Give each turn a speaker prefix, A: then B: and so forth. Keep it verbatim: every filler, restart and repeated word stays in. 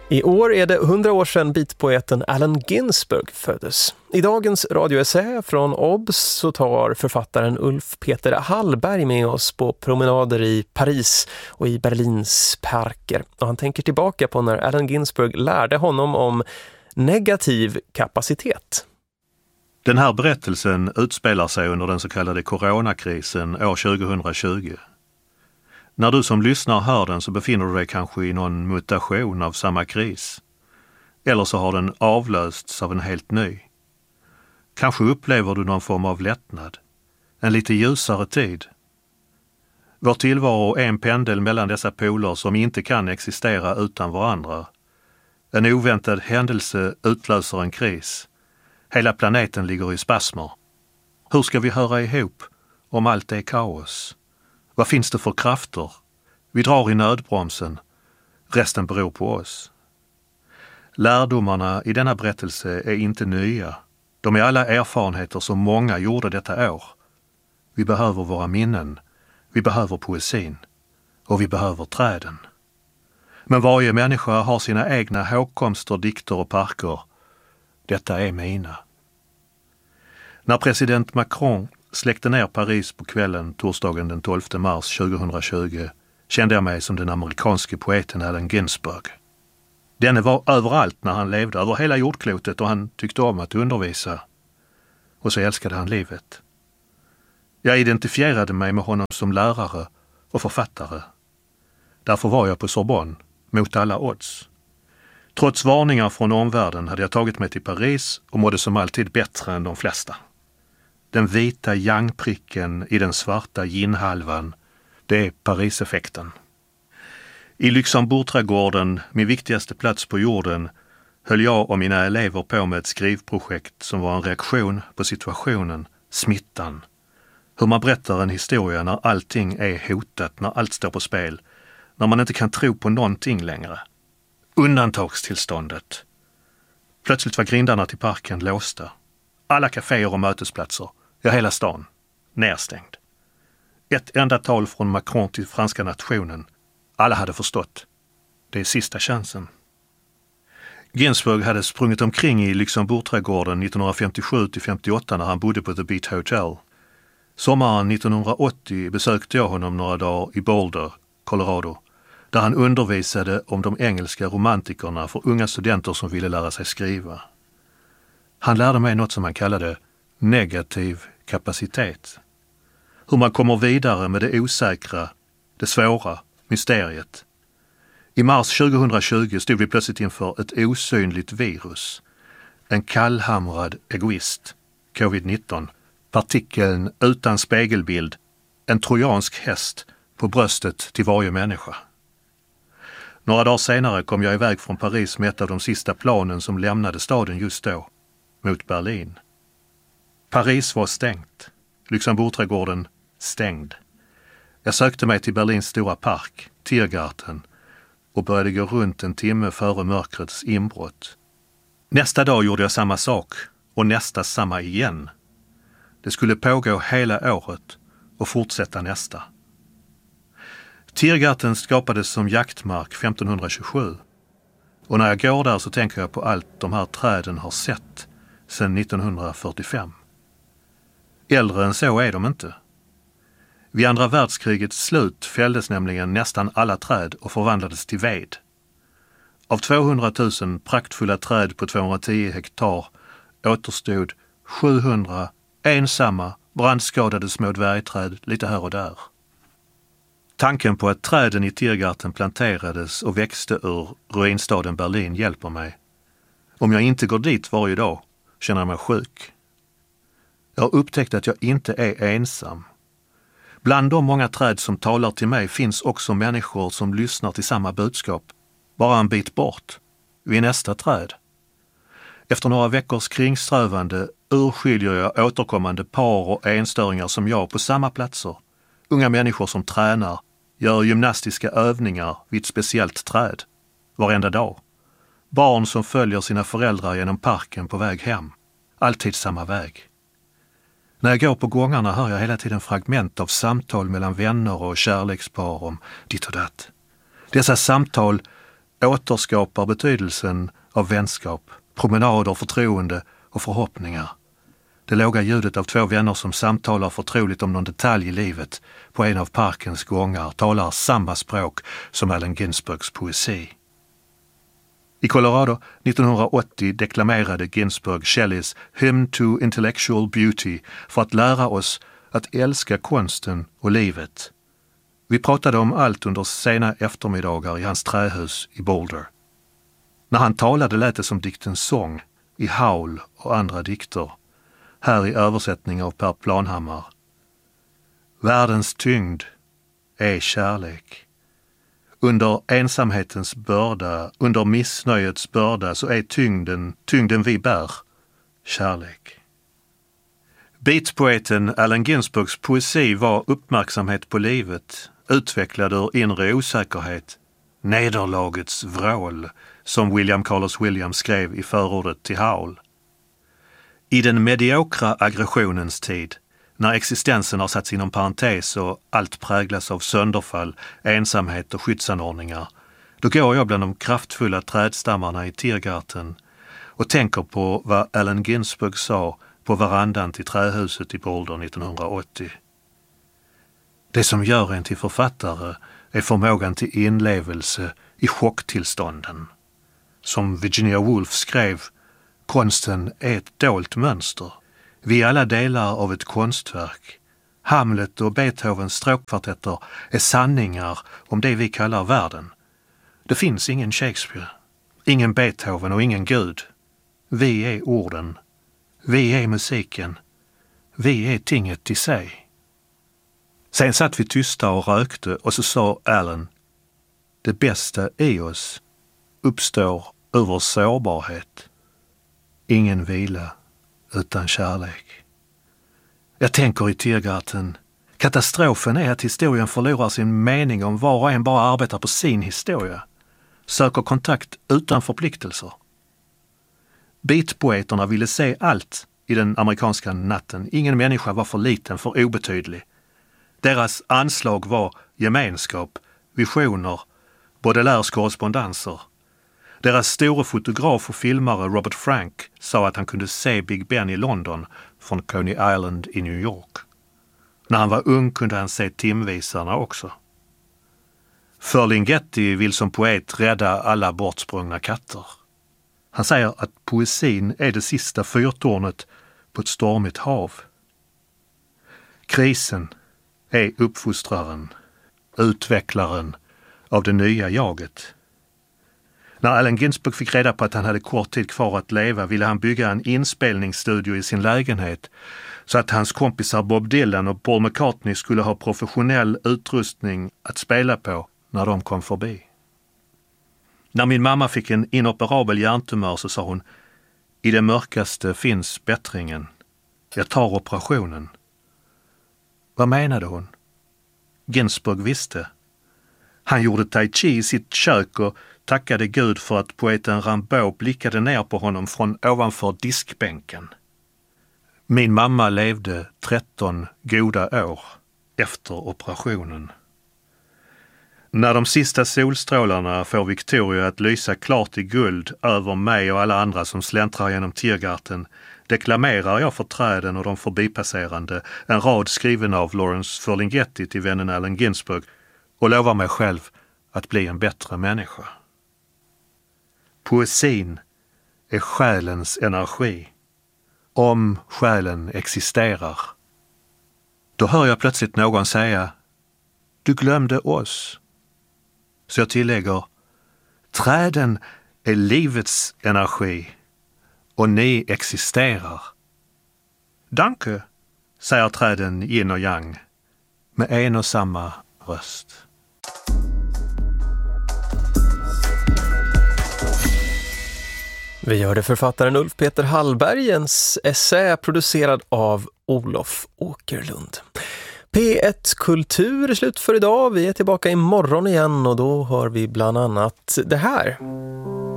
A: I år är det hundra år sedan beatpoeten Allen Ginsberg föddes. I dagens radioessä från Obs så tar författaren Ulf Peter Hallberg med oss på promenader i Paris och i Berlins parker. Och han tänker tillbaka på när Allen Ginsberg lärde honom om negativ kapacitet.
B: Den här berättelsen utspelar sig under den så kallade coronakrisen år tjugohundratjugo. När du som lyssnar hör den så befinner du dig kanske i någon mutation av samma kris. Eller så har den avlösts av en helt ny. Kanske upplever du någon form av lättnad. En lite ljusare tid. Vår tillvaro är en pendel mellan dessa poler som inte kan existera utan varandra. En oväntad händelse utlöser en kris. Hela planeten ligger i spasmer. Hur ska vi höra ihop om allt är kaos? Vad finns det för krafter? Vi drar i nödbromsen. Resten beror på oss. Lärdomarna i denna berättelse är inte nya. De är alla erfarenheter som många gjorde detta år. Vi behöver våra minnen. Vi behöver poesin. Och vi behöver träden. Men varje människa har sina egna hågkomster, dikter och parker. Detta är mina. När president Macron släckte ner Paris på kvällen torsdagen den tolfte mars tjugohundratjugo kände jag mig som den amerikanske poeten Allen Ginsberg. Denne var överallt när han levde, över hela jordklotet, och han tyckte om att undervisa. Och så älskade han livet. Jag identifierade mig med honom som lärare och författare. Därför var jag på Sorbonne, mot alla odds. Trots varningar från omvärlden hade jag tagit mig till Paris och mådde som alltid bättre än de flesta. Den vita yang-pricken i den svarta yin-halvan, det är Paris-effekten. I Luxemburgträdgården, min viktigaste plats på jorden, höll jag och mina elever på med ett skrivprojekt som var en reaktion på situationen, smittan. Hur man berättar en historia när allting är hotat, när allt står på spel, när man inte kan tro på någonting längre. Undantagstillståndet. Plötsligt var grindarna till parken låsta. Alla kaféer och mötesplatser, ja hela stan, nedstängd. Ett enda tal från Macron till franska nationen. Alla hade förstått. Det är sista chansen. Ginsberg hade sprungit omkring i Luxemburgträdgården nittonhundrafemtiosju till femtioåtta när han bodde på The Beat Hotel. Sommaren nittonhundraåttio besökte jag honom några dagar i Boulder, Colorado, där han undervisade om de engelska romantikerna för unga studenter som ville lära sig skriva. Han lärde mig något som han kallade negativ kapacitet. Hur man kommer vidare med det osäkra, det svåra, mysteriet. I mars tjugohundratjugo stod vi plötsligt inför ett osynligt virus. En kallhamrad egoist, covid nitton, partikeln utan spegelbild, en trojansk häst på bröstet till varje människa. Några dagar senare kom jag iväg från Paris med ett av de sista planen som lämnade staden just då, mot Berlin. Paris var stängt, Luxemburgträdgården stängd. Jag sökte mig till Berlins stora park, Tiergarten, och började gå runt en timme före mörkrets inbrott. Nästa dag gjorde jag samma sak, och nästa samma igen. Det skulle pågå hela året och fortsätta nästa. Tiergarten skapades som jaktmark femtonhundratjugosju. Och när jag går där så tänker jag på allt de här träden har sett sedan nittonhundrafyrtiofem. Äldre än så är de inte. Vid andra världskrigets slut fälldes nämligen nästan alla träd och förvandlades till ved. Av tvåhundratusen praktfulla träd på tvåhundratio hektar återstod sjuhundra ensamma, brandskadade små dvärgträd lite här och där. Tanken på att träden i Tiergarten planterades och växte ur ruinstaden Berlin hjälper mig. Om jag inte går dit varje dag känner jag mig sjuk. Jag har upptäckt att jag inte är ensam. Bland de många träd som talar till mig finns också människor som lyssnar till samma budskap, bara en bit bort, vid nästa träd. Efter några veckors kringströvande urskiljer jag återkommande par och enstöringar som jag på samma platser. Unga människor som tränar, gör gymnastiska övningar vid ett speciellt träd, varenda dag. Barn som följer sina föräldrar genom parken på väg hem, alltid samma väg. När jag går på gångarna hör jag hela tiden fragment av samtal mellan vänner och kärlekspar om ditt och datt. Dessa samtal återskapar betydelsen av vänskap, promenader, förtroende och förhoppningar. Det låga ljudet av två vänner som samtalar förtroligt om någon detalj i livet på en av parkens gångar talar samma språk som Allen Ginsbergs poesi. I Colorado nittonhundraåttio deklamerade Ginsberg Shelleys Hymn to Intellectual Beauty för att lära oss att älska konsten och livet. Vi pratade om allt under sena eftermiddagar i hans trähus i Boulder. När han talade lät det som diktens sång i Howl och andra dikter. Här i översättning av Per Planhammar. Världens tyngd är kärlek. Under ensamhetens börda, under missnöjets börda så är tyngden, tyngden vi bär, kärlek. Beatpoeten Allen Ginsbergs poesi var uppmärksamhet på livet, utvecklad ur inre osäkerhet, nederlagets vrål, som William Carlos Williams skrev i förordet till Howl. I den mediokra aggressionens tid, när existensen har satts inom parentes och allt präglas av sönderfall, ensamhet och skyddsanordningar, då går jag bland de kraftfulla trädstammarna i Tiergarten och tänker på vad Allen Ginsberg sa på verandan till trähuset i Boulder nittonhundraåttio. Det som gör en till författare är förmågan till inlevelse i chocktillstånden. Som Virginia Woolf skrev, konsten är ett dolt mönster. Vi är alla delar av ett konstverk. Hamlet och Beethovens stråkkvartetter är sanningar om det vi kallar världen. Det finns ingen Shakespeare, ingen Beethoven och ingen Gud. Vi är orden. Vi är musiken. Vi är tinget i sig. Sen satt vi tysta och rökte och så sa Allen, det bästa i oss uppstår ur vår sårbarhet. Ingen vila utan kärlek. Jag tänker i Tiergarten. Katastrofen är att historien förlorar sin mening om var och en bara arbetar på sin historia. Söker kontakt utan förpliktelser. Beatpoeterna ville se allt i den amerikanska natten. Ingen människa var för liten, för obetydlig. Deras anslag var gemenskap, visioner, Baudelaires korrespondenser. Deras store fotograf och filmare Robert Frank sa att han kunde se Big Ben i London från Coney Island i New York. När han var ung kunde han se timvisarna också. Ferlinghetti vill som poet rädda alla bortsprungna katter. Han säger att poesin är det sista fyrtornet på ett stormigt hav. Krisen är uppfostraren, utvecklaren av det nya jaget. När Allen Ginsberg fick reda på att han hade kort tid kvar att leva ville han bygga en inspelningsstudio i sin lägenhet så att hans kompisar Bob Dylan och Paul McCartney skulle ha professionell utrustning att spela på när de kom förbi. När min mamma fick en inoperabel hjärntumör så sa hon, i det mörkaste finns bättringen. Jag tar operationen. Vad menade hon? Ginsberg visste. Han gjorde tai chi i sitt kök och tackade Gud för att poeten Rimbaud blickade ner på honom från ovanför diskbänken. Min mamma levde tretton goda år efter operationen. När de sista solstrålarna får Victoria att lysa klart i guld över mig och alla andra som släntrar genom Tiergarten deklamerar jag för träden och de förbipasserande en rad skriven av Lawrence Ferlinghetti till vännen Allen Ginsberg och lovar mig själv att bli en bättre människa. Poesin är själens energi. Om själen existerar. Då hör jag plötsligt någon säga, du glömde oss. Så jag tillägger, träden är livets energi och ni existerar. Danke, säger träden yin och yang med en och samma röst.
A: Vi hörde författaren Ulf Peter Hallbergens essä producerad av Olof Åkerlund. P ett Kultur är slut för idag. Vi är tillbaka imorgon igen och då hör vi bland annat det här.